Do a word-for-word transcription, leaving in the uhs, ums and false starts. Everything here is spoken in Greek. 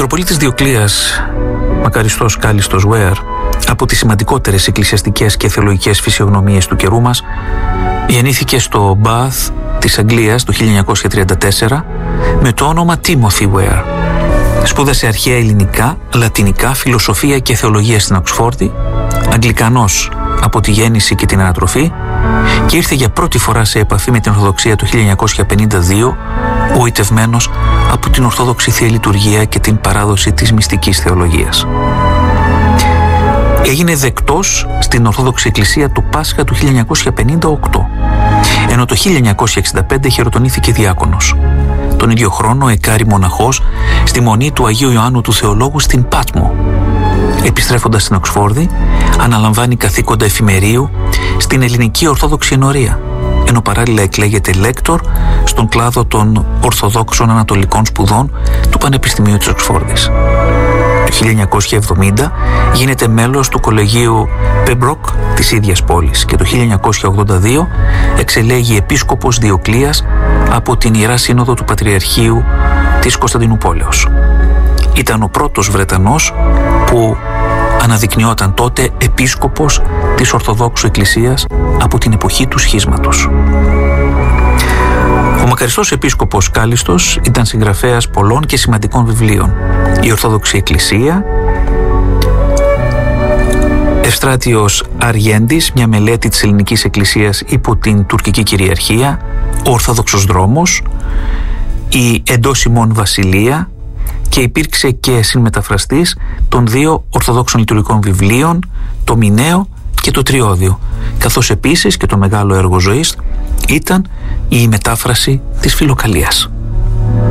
Μητροπολίτης Διοκλείας Μακαριστός Κάλιστος Βέαρ, από τις σημαντικότερες εκκλησιαστικές και θεολογικές φυσιογνωμίες του καιρού μας, γεννήθηκε στο Μπάθ της Αγγλίας το χίλια εννιακόσια τριάντα τέσσερα με το όνομα Τίμοθι Βέαρ. Σπούδασε αρχαία ελληνικά, λατινικά, φιλοσοφία και θεολογία στην Οξφόρδη, Αγγλικανός από τη γέννηση και την ανατροφή, και ήρθε για πρώτη φορά σε επαφή με την Ορθοδοξία το χίλια εννιακόσια πενήντα δύο, γοητευμένος από την Ορθόδοξη Θεία Λειτουργία και την παράδοση της μυστικής θεολογίας. Έγινε δεκτός στην Ορθόδοξη Εκκλησία του Πάσχα του χίλια εννιακόσια πενήντα οκτώ, ενώ το χίλια εννιακόσια εξήντα πέντε χειροτονήθηκε διάκονος. Τον ίδιο χρόνο εκάρη μοναχός στη Μονή του Αγίου Ιωάννου του Θεολόγου στην Πάτμο. Επιστρέφοντας στην Οξφόρδη, αναλαμβάνει καθήκοντα εφημερίου στην Ελληνική Ορθόδοξη Ενορία, ενώ παράλληλα εκλέγεται λέκτορ στον κλάδο των Ορθοδόξων Ανατολικών Σπουδών του Πανεπιστημίου της Οξφόρδης. Το χίλια εννιακόσια εβδομήντα γίνεται μέλος του Κολεγίου Πεμπρόκ της ίδιας πόλης και το χίλια εννιακόσια ογδόντα δύο εξελέγει επίσκοπος Διοκλείας από την Ιερά Σύνοδο του Πατριαρχείου της Κωνσταντινουπόλεως. Ήταν ο πρώτος Βρετανός που αναδεικνυόταν τότε επίσκοπος της Ορθοδόξου Εκκλησίας από την εποχή του σχίσματος. Ο μακαριστός επίσκοπος Κάλιστος ήταν συγγραφέας πολλών και σημαντικών βιβλίων. Η Ορθόδοξη Εκκλησία, Ευστράτιος Αριέντης, μια μελέτη της ελληνικής εκκλησίας υπό την τουρκική κυριαρχία, ο Ορθόδοξος Δρόμος, η εντός ημών Βασιλεία, και υπήρξε και συμμεταφραστής των δύο Ορθοδόξων λειτουργικών βιβλίων, το Μηναίο και το Τριώδιο, καθώς επίσης και το μεγάλο έργο ζωής ήταν η μετάφραση της Φιλοκαλίας.